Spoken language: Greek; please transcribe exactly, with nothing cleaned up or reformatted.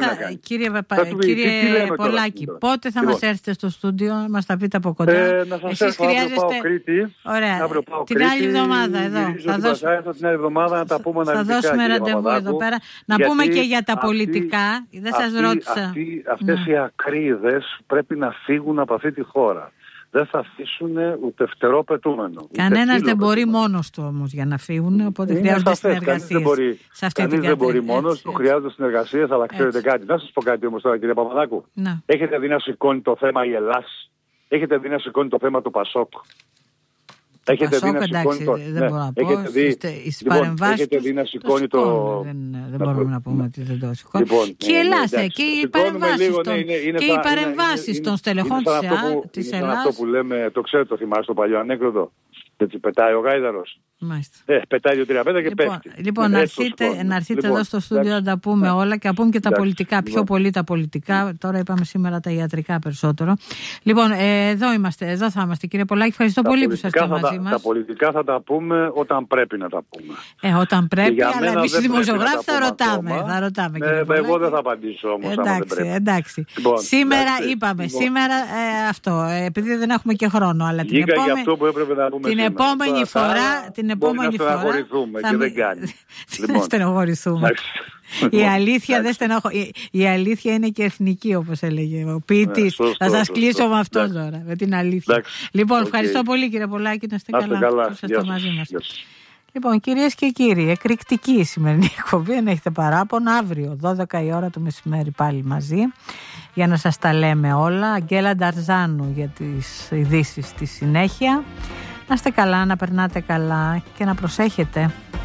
θα, θα κύριε, θα του, κύριε Πολάκη, πότε θα λοιπόν. μας έρθετε στο στούντιο, να μας τα πείτε από κοντά? Ε, να σας έρθω χρειάζεστε... αύριο πάω Κρήτη. Ωραία, αύριο πάω την Κρήτη, άλλη εβδομάδα εδώ. Θα, δώσ... θα την άλλη εβδομάδα να τα πούμε αναλυτικά. Θα δώσουμε ραντεβού εδώ πέρα. Να πούμε και για τα αυτή, πολιτικά. Δεν σας αυτή, ρώτησα. Αυτή, αυτές οι ακρίδες πρέπει να φύγουν από αυτή τη χώρα. Δεν θα αφήσουν ούτε φτερό πετούμενο. Κανένας δεν μπορεί μόνος του όμως για να φύγουν, οπότε είναι χρειάζονται συνεργασίες. Κανείς δεν μπορεί, κανείς δεν μπορεί μόνος του, χρειάζονται συνεργασίες, αλλά ξέρετε έτσι. Κάτι. Να σας πω κάτι όμως τώρα, κύριε Παπαδάκου. Να. Έχετε δει να σηκώνει το θέμα η Ελλάς, έχετε δει να σηκώνει το θέμα του Πασόκ. Έχετε δει να σηκώνει το... δεν μπορώ να πω, στις παρεμβάσεις τους το... Δεν μπορούμε να πούμε ότι δεν το σηκώνει. Και η Ελλάδα, και οι παρεμβάσεις των στελεχών της Ελλάς. Είναι αυτό που λέμε, το ξέρετε, το θυμάστε το παλιό ανέκδοτο. Έτσι πετάει ο γάιδαρος. Ε, πετάει δύο τρία πέντε και λοιπόν, πέφτει. Λοιπόν, να έρθετε, να έρθετε λοιπόν, εδώ στο στούντιο να τα πούμε ναι. όλα και να πούμε και τα εντάξει, πολιτικά, λοιπόν. πιο πολύ τα πολιτικά. Τώρα είπαμε σήμερα τα ιατρικά περισσότερο. Λοιπόν, ε, εδώ είμαστε, εδώ θα είμαστε, κύριε Πολάκη. Ευχαριστώ τα πολύ που είσαστε μαζί μας. Τα πολιτικά θα τα πούμε όταν πρέπει να τα πούμε. Ε, όταν πρέπει, αλλά εμείς οι δημοσιογράφοι θα ρωτάμε. Θα ρωτάμε ε, εγώ δεν θα απαντήσω όμως. Εντάξει, εντάξει. Λοιπόν, σήμερα εντάξει, είπαμε, λοιπόν. σήμερα ε, αυτό, ε, επειδή δεν έχουμε και χρόνο, αλλά την επόμενη, για αυτό που έπρεπε να πούμε την σήμερα. επόμενη φορά, την επόμενη φορά. Να στεναχωρηθούμε και δεν κάνει. Δεν στεναχωρηθούμε. Η αλήθεια, δεν στεναχω... η αλήθεια είναι και εθνική, όπως έλεγε ο ποιητής. Ναι, θα σας κλείσω με αυτό ναι. τώρα, με την αλήθεια. Εντάξει. Λοιπόν, okay. ευχαριστώ πολύ κύριε Πολάκη, να είστε καλά, καλά. που είστε μαζί μας. Λοιπόν, κυρίες και κύριοι, εκρηκτική η σημερινή εκπομπή. Αν έχετε παράπονα, αύριο δώδεκα η ώρα το μεσημέρι πάλι μαζί για να σας τα λέμε όλα. Αγγέλα Νταρζάνου για τις ειδήσεις στη συνέχεια. Να είστε καλά, να περνάτε καλά και να προσέχετε.